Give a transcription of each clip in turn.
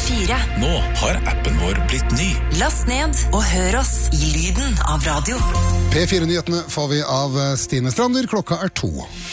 P4. Nå har appen vår blitt ny. Last ned og hør oss i lyden av radio. P4-nyhetene får vi av Stine Strander. Klokka 2.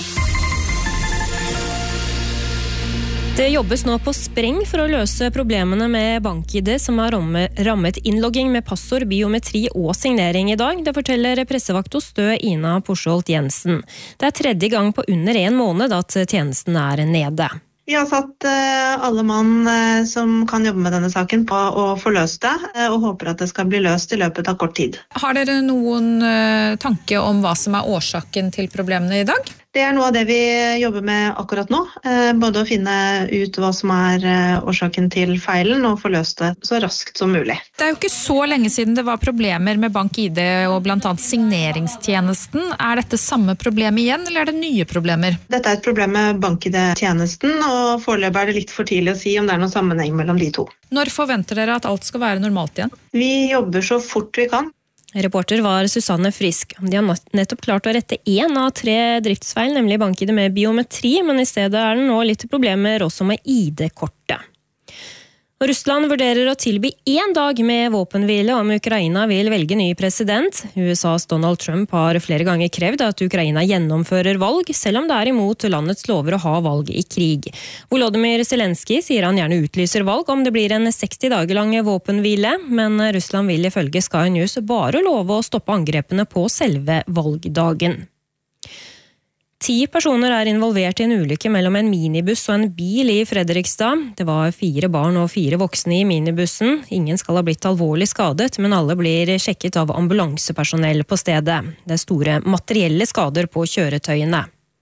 Det jobbes nå på spreng for å løse problemene med BankID som har rammet innlogging med passord, biometri og signering i dag. Det forteller pressevakt hos Stø Ina Porsholt Jensen. Det er 3. gang på under 1 måned at tjenesten er nede. Vi har satt alle mann som kan jobbe med denne saken på å få løst det, og håper at det skal bli løst i løpet av kort tid. Har dere noen tanke om hva som er årsaken til problemene i dag? Det er noe av det vi jobber med akkurat nå, både å finne ut hva som er årsaken til feilen og få løst det så raskt som mulig. Det er jo ikke så lenge siden det var problemer med BankID og blant annet signeringstjenesten. Er dette samme problem igjen, eller er det nye problemer? Dette er et problem med BankID-tjenesten, og foreløpig er det litt for tidlig å si om det er noen sammenheng mellom de to. Når forventer dere at alt skal være normalt igjen? Vi jobber så fort vi kan. Reporter var Susanne Frisk. De har nettopp klart å rette 1 av 3 driftsfeil, nemlig BankID med biometri, men i stedet er det nå litt problemer også med ID-kortet. Russland vurderer å tilby 1 dag med våpenhvile om Ukraina vil velge ny president. USAs Donald Trump har flere ganger krevd at Ukraina gjennomfører valg, selv om det er imot landets lover å ha valg i krig. Volodymyr Zelensky sier han gjerne utlyser valg om det blir en 60 dager lang våpenhvile, men Russland vil ifølge Sky News bare love å stoppe angrepene på selve valgdagen. 10 personer er involvert i en ulykke mellom en minibuss og en bil i Fredrikstad. Det var 4 barn og 4 voksne i minibussen. Ingen skal ha blitt alvorlig skadet, men alle blir sjekket av ambulansepersonell på stedet. Det er store materielle skader på kjøretøyene.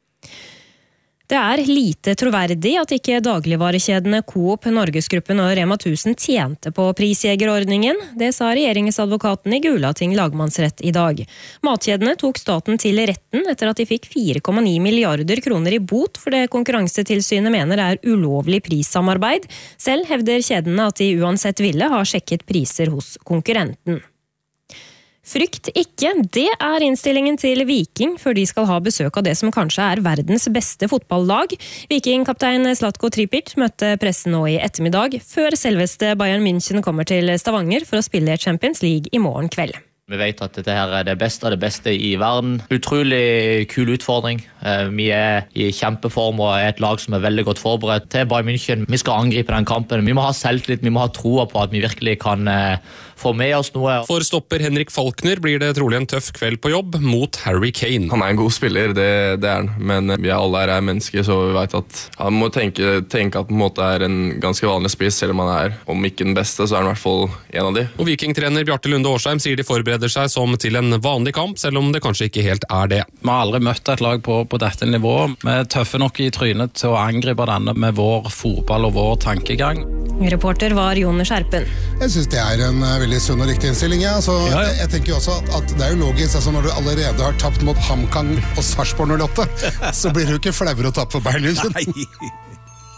Det er lite troverdig at ikke dagligvarekjedene Coop, Norgesgruppen og Rema 1000 tjente på prisjegerordningen. Det sa regjeringsadvokaten i Gulating lagmannsrett i dag. Matkjedene tok staten til retten etter at de fikk 4,9 milliarder kroner i bot for det Konkurransetilsynet mener er ulovlig prissamarbeid. Selv hevder kjedene at de uansett ville ha sjekket priser hos konkurrenten. Frykt ikke, det er innstillingen til Viking før de skal ha besøk av det som kanskje er verdens beste fotballag. Viking-kaptein Zlatko Tripic møtte pressen nå i ettermiddag, før selveste Bayern München kommer til Stavanger for å spille Champions League i morgen kveld. Vi vet at dette her er det beste av det beste i verden. Utrolig kul utfordring. Vi er i kjempeform og er et lag som er veldig godt forberedt til Bayern München. Vi skal angripe den kampen. Vi må ha selvtillit, vi må ha troa på at vi virkelig kan få med oss noe. For stopper Henrik Falkner blir det trolig en tøff kveld på jobb mot Harry Kane. Han er en god spiller, det er han. Men vi alle er mennesker, så vi vet at han må tenke at han på en måte er en ganske vanlig spiss, selv om han er, om ikke den beste, så er han i hvert fall en av de. Og Viking-trener Bjarte Lunde Årsheim sier de forbereder seg som til en vanlig kamp, selv om det kanskje ikke helt er det. Vi har aldri møtt et lag på dette nivået. Vi er tøffe nok i trynet til å angripe denne med vår fotball og vår tankegang. Reporter var Jon Skjerpen. Jeg synes det er en veldig sunn og riktig innstilling. Ja. Jeg tenker jo også at det er jo logisk, altså når du allerede har tapt mot HamKam og Sarpsborg 08, så blir du ikke flauere å tappe for Bayern München.